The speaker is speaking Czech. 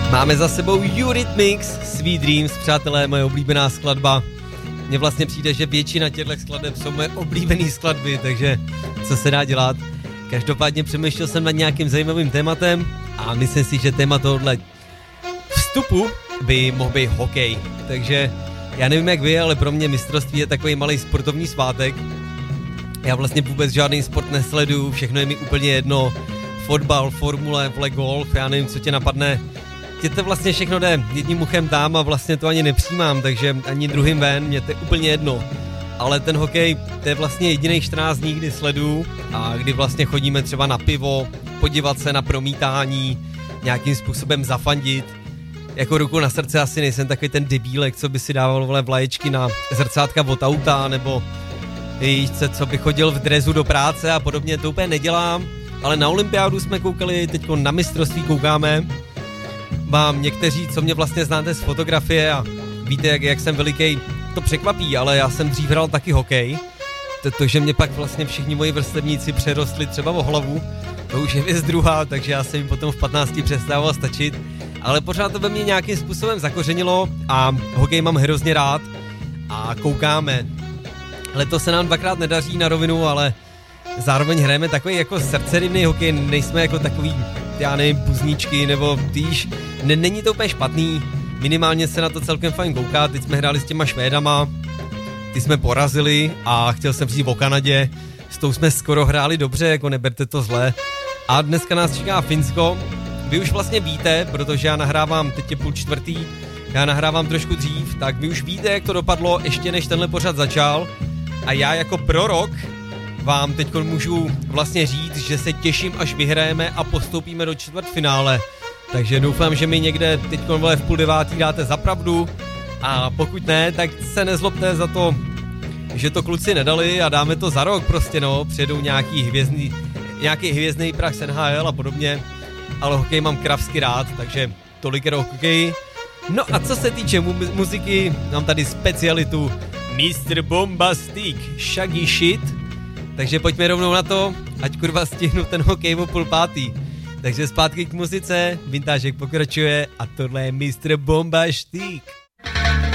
Máme za sebou Eurythmics, Sweet Dreams, přátelé, moje oblíbená skladba. Mně vlastně přijde, že většina těchto skladeb jsou moje oblíbené skladby, takže co se dá dělat. Každopádně přemýšlel jsem nad nějakým zajímavým tématem a myslím si, že téma tohohle vstupu by mohl být hokej. Takže já nevím jak vy, ale pro mě mistrovství je takový malý sportovní svátek. Já vlastně vůbec žádný sport nesleduju, všechno je mi úplně jedno. Fotbal, formule, golf, já nevím, co tě napadne. Tě to vlastně všechno jde jedním uchem tam a vlastně to ani nepřijímám, takže ani druhým ven, mě to je úplně jedno. Ale ten hokej, to je vlastně jediných 14 dní, kdy sleduju a kdy vlastně chodíme třeba na pivo, podívat se na promítání, nějakým způsobem zafandit. Jako ruku na srdce asi nejsem takový ten debílek, co by si dával vlaječky na zrcátka od auta, nebo co by chodil v dresu do práce a podobně, to úplně nedělám. Ale na olympiádu jsme koukali, teďko na mistrovství koukáme. Mám někteří, co mě vlastně znáte z fotografie a víte, jak jsem veliký, to překvapí, ale já jsem dřív hrál taky hokej. To, že mě pak vlastně všichni moji vrstevníci přerostli třeba o hlavu, to už je věc druhá, takže já jsem jim potom v 15 přestával stačit. Ale pořád to ve mně nějakým způsobem zakořenilo a hokej mám hrozně rád a koukáme. Letos se nám dvakrát nedaří na rovinu, ale zároveň hrajeme takový jako srdcerivný hokej, nejsme jako takový, já nevím, buzníčky, nebo týž, není to úplně špatný, minimálně se na to celkem fajn kouká, teď jsme hráli s těma Švédama, ty jsme porazili a chtěl jsem říct o Kanadě, s tou jsme skoro hráli dobře, jako neberte to zle. A dneska nás čeká Finsko, vy už vlastně víte, protože já nahrávám, teď je 3:30, já nahrávám trošku dřív, tak vy už víte, jak to dopadlo, ještě než tenhle pořad začal a já jako prorok vám teď můžu vlastně říct, že se těším, až vyhrajeme a postoupíme do čtvrtfinále. Takže doufám, že mi někde teď v 8:30 dáte za pravdu a pokud ne, tak se nezlobte za to, že to kluci nedali a dáme to za rok prostě, no, přijedou nějaký hvězdný prach z NHL a podobně, ale hokej mám kravsky rád, takže tolik je do hokeji. No a co se týče muziky, mám tady specialitu Mr. Bombastic Shaggy Shit. Takže pojďme rovnou na to, ať kurva stihnu ten hokej o 4:30. Takže zpátky k muzice, vintážek pokračuje a tohle je Mr. Bombastic.